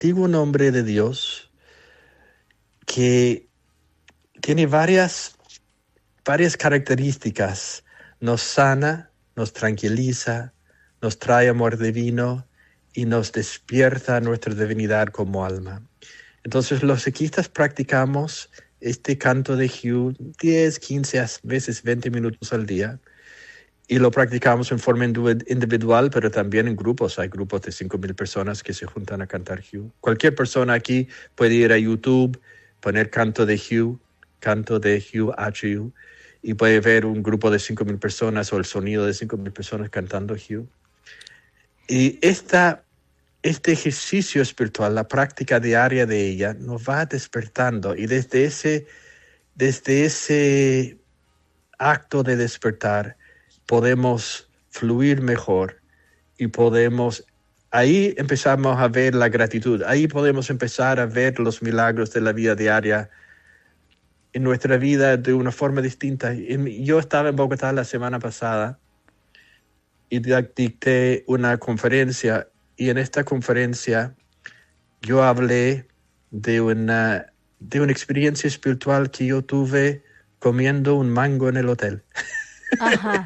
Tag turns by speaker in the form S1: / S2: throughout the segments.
S1: antiguo nombre de Dios que tiene varias características. Nos sana, nos tranquiliza, nos trae amor divino y nos despierta nuestra divinidad como alma. Entonces los equistas practicamos este canto de Hugh 10, 15, a veces 20 minutos al día. Y lo practicamos en forma individual, pero también en grupos. Hay grupos de 5,000 personas que se juntan a cantar Hugh. Cualquier persona aquí puede ir a YouTube, poner canto de Hugh, H-U, y puede ver un grupo de 5,000 personas o el sonido de 5,000 personas cantando Hugh. Y este ejercicio espiritual, la práctica diaria de ella, nos va despertando. Y desde ese acto de despertar, podemos fluir mejor y ahí empezamos a ver la gratitud, ahí podemos empezar a ver los milagros de la vida diaria en nuestra vida de una forma distinta. Yo estaba en Bogotá la semana pasada y dicté una conferencia, y en esta conferencia yo hablé de una experiencia espiritual que yo tuve comiendo un mango en el hotel.
S2: Ajá.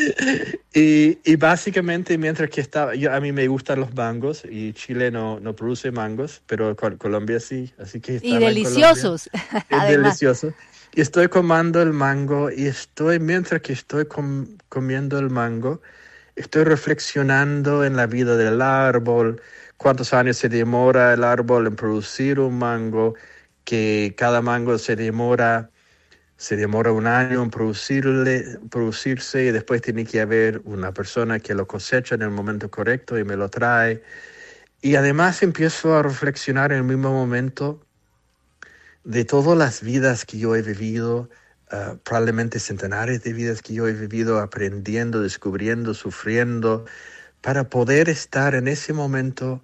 S1: Y básicamente mientras que a mí me gustan los mangos y Chile no produce mangos, pero Colombia sí, así que
S2: Y
S1: estaba en Colombia.
S2: deliciosos,
S1: Es
S2: además.
S1: delicioso. Y estoy comiendo el mango y mientras que estoy comiendo el mango, estoy reflexionando en la vida del árbol, cuántos años se demora el árbol en producir un mango, que cada mango se demora 1 año en producirse, y después tiene que haber una persona que lo cosecha en el momento correcto y me lo trae. Y además empiezo a reflexionar en el mismo momento de todas las vidas que yo he vivido, probablemente centenares de vidas que yo he vivido aprendiendo, descubriendo, sufriendo, para poder estar en ese momento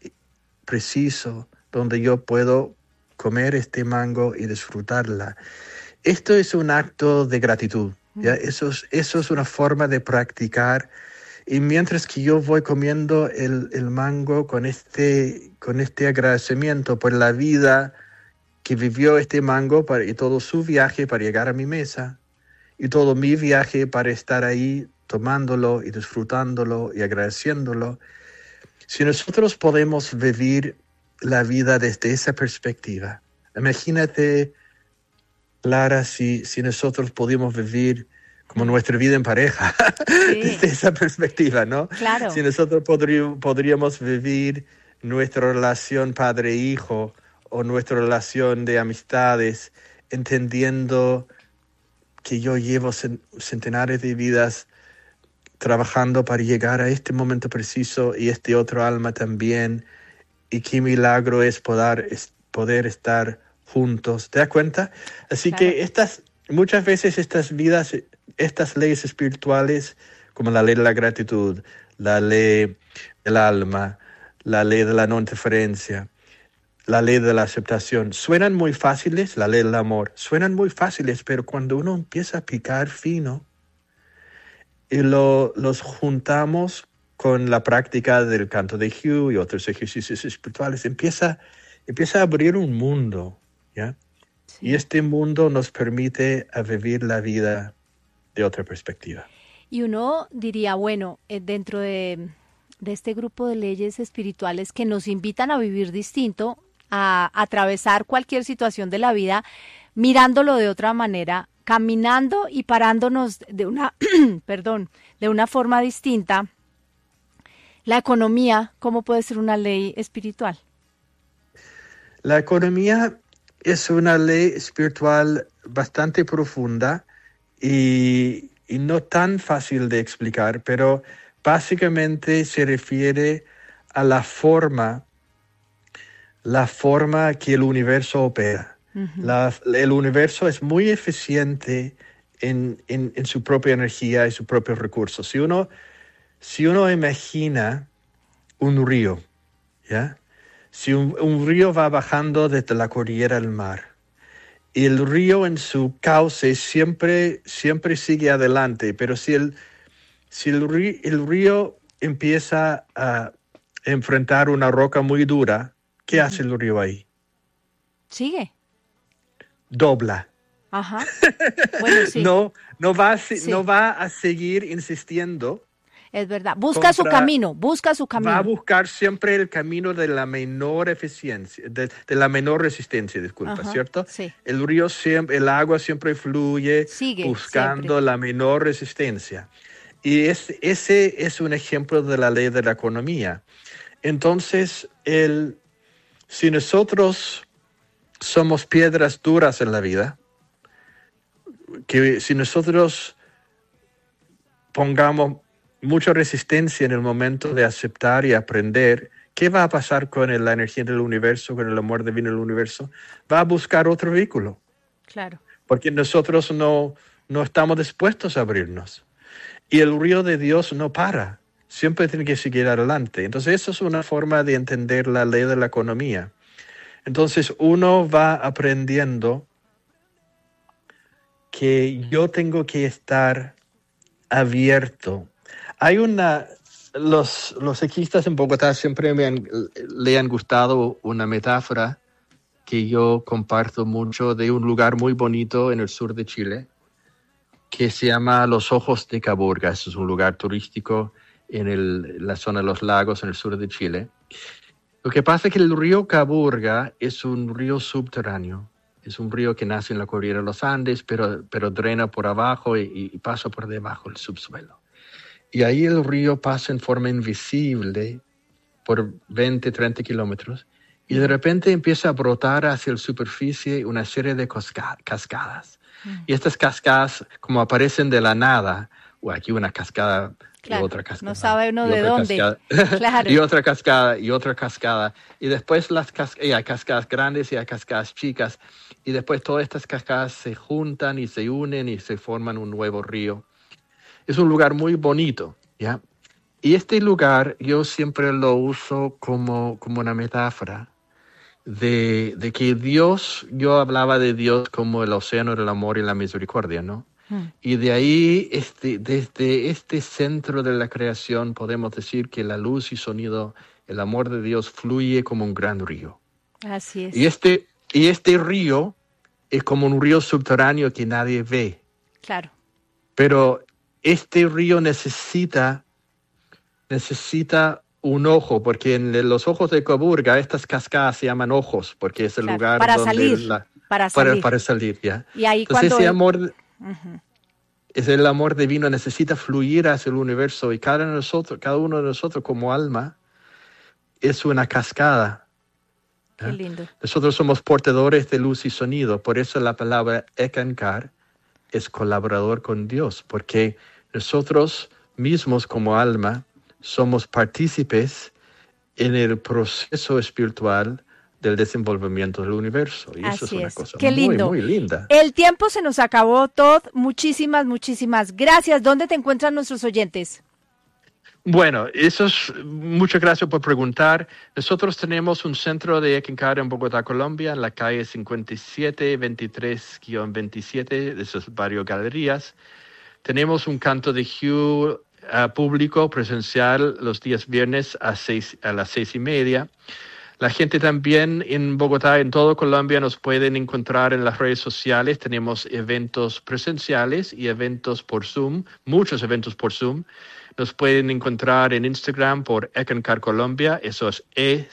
S1: preciso donde yo puedo comer este mango y disfrutarla. Esto es un acto de gratitud, ¿ya? Eso es una forma de practicar. Y mientras que yo voy comiendo el mango con este agradecimiento por la vida que vivió este mango y todo su viaje para llegar a mi mesa, y todo mi viaje para estar ahí tomándolo y disfrutándolo y agradeciéndolo. Si nosotros podemos vivir la vida desde esa perspectiva, imagínate, Clara, si nosotros podíamos vivir como nuestra vida en pareja,
S2: Sí,
S1: desde esa perspectiva, ¿no?
S2: claro.
S1: Si nosotros podríamos vivir nuestra relación padre-hijo o nuestra relación de amistades, entendiendo que yo llevo centenares de vidas trabajando para llegar a este momento preciso y este otro alma también, y qué milagro es poder estar juntos. ¿Te das cuenta? Así
S2: Claro.
S1: que muchas veces estas vidas, estas leyes espirituales, como la ley de la gratitud, la ley del alma, la ley de la no interferencia, la ley de la aceptación, suenan muy fáciles, la ley del amor, suenan muy fáciles, pero cuando uno empieza a picar fino y los juntamos con la práctica del canto de Hugh y otros ejercicios espirituales, empieza a abrir un mundo, ¿ya?
S2: Sí.
S1: Y este mundo nos permite a vivir la vida de otra perspectiva.
S2: Y uno diría, bueno, dentro de este grupo de leyes espirituales que nos invitan a vivir distinto, a atravesar cualquier situación de la vida, mirándolo de otra manera, caminando y parándonos de una, perdón, de una forma distinta. La economía, ¿cómo puede ser una ley espiritual?
S1: La economía es una ley espiritual bastante profunda y no tan fácil de explicar, pero básicamente se refiere a la forma que el universo opera.
S2: Uh-huh.
S1: El universo es muy eficiente en su propia energía y sus propios recursos. Si uno imagina un río, ¿ya? Si un río va bajando desde la cordillera al mar, y el río en su cauce siempre sigue adelante, pero si el río empieza a enfrentar una roca muy dura, ¿Qué hace el río ahí?
S2: Sigue.
S1: Dobla.
S2: Ajá. Bueno, sí.
S1: No
S2: Sí.
S1: va a seguir insistiendo.
S2: Es verdad. Busca su camino.
S1: Va a buscar siempre el camino de la menor eficiencia, de la menor resistencia, disculpa,
S2: Ajá,
S1: ¿cierto?
S2: sí.
S1: El agua siempre fluye
S2: Sigue
S1: buscando
S2: siempre.
S1: la menor resistencia. Y ese es un ejemplo de la ley de la economía. Entonces, si nosotros somos piedras duras en la vida, que si nosotros pongamos mucha resistencia en el momento de aceptar y aprender, ¿qué va a pasar con la energía del universo, con el amor divino del universo? Va a buscar otro vehículo.
S2: Claro.
S1: Porque nosotros no estamos dispuestos a abrirnos. Y el río de Dios no para. Siempre tiene que seguir adelante. Entonces, eso es una forma de entender la ley de la economía. Entonces, uno va aprendiendo que yo tengo que estar abierto. Los equistas en Bogotá siempre le han gustado una metáfora que yo comparto mucho de un lugar muy bonito en el sur de Chile, que se llama Los Ojos de Caburga. Es un lugar turístico en la zona de los lagos en el sur de Chile. Lo que pasa es que el río Caburga es un río subterráneo. Es un río que nace en la cordillera de los Andes, pero drena por abajo y pasa por debajo del subsuelo. Y ahí el río pasa en forma invisible por 20, 30 kilómetros y de repente empieza a brotar hacia la superficie una serie de cascadas. Y estas cascadas, como aparecen de la nada, o aquí una cascada,
S2: Claro,
S1: y otra cascada.
S2: no sabe uno de dónde. Claro.
S1: Y otra cascada, y otra cascada. Y después hay cascadas grandes y hay cascadas chicas. Y después todas estas cascadas se juntan y se unen y se forman un nuevo río. Es un lugar muy bonito, ¿ya? Y este lugar yo siempre lo uso como una metáfora de que Dios, yo hablaba de Dios como el océano del amor y la misericordia, ¿no? Y de ahí, desde este centro de la creación, podemos decir que la luz y sonido, el amor de Dios fluye como un gran río.
S2: Así es.
S1: Y este río es como un río subterráneo que nadie ve.
S2: Claro.
S1: Pero este río necesita un ojo, porque en los ojos de Caburga estas cascadas se llaman ojos, porque es el lugar
S2: para
S1: donde
S2: salir,
S1: para salir, ¿ya?
S2: Y ahí
S1: entonces
S2: cuando
S1: ese amor es el amor divino, necesita fluir hacia el universo y cada uno de nosotros como alma es una cascada. ¿Ya?
S2: Qué lindo.
S1: Nosotros somos portadores de luz y sonido, por eso la palabra Ekankar es colaborador con Dios, porque nosotros mismos como alma somos partícipes en el proceso espiritual del desenvolvimiento del universo. Y eso es una cosa muy linda.
S2: El tiempo se nos acabó, Todd. Muchísimas gracias. ¿Dónde te encuentran nuestros oyentes?
S1: Bueno, muchas gracias por preguntar. Nosotros tenemos un centro de Ekankar en Bogotá, Colombia, en la calle 5723-27 de esos barrios Galerías. Tenemos un canto de Hugh público presencial los días viernes a las 6:30. La gente también en Bogotá, en todo Colombia, nos pueden encontrar en las redes sociales. Tenemos eventos presenciales y eventos por Zoom, muchos eventos por Zoom. Nos pueden encontrar en Instagram por Ekankar Colombia, eso es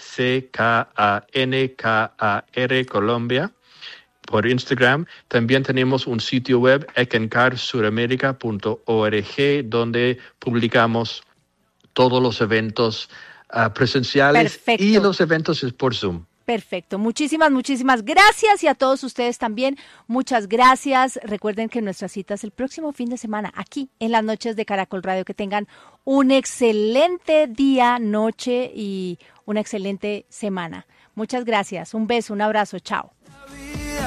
S1: ECKANKAR Colombia. Por Instagram. También tenemos un sitio web, ekankarsuramerica.org, donde publicamos todos los eventos presenciales. Perfecto. Y los eventos por Zoom.
S2: Perfecto. Muchísimas gracias y a todos ustedes también. Muchas gracias. Recuerden que nuestra cita es el próximo fin de semana aquí en las noches de Caracol Radio. Que tengan un excelente día, noche y una excelente semana. Muchas gracias. Un beso, un abrazo. Chao.